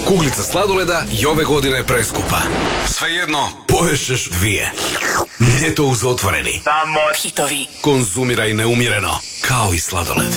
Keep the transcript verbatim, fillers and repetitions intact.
Kuglica sladoleda i ove godine preskupa. Svejedno, poješeš dvije. Nije to uz otvoreni. Samo hitovi. Konzumiraj neumjereno, kao i sladoled.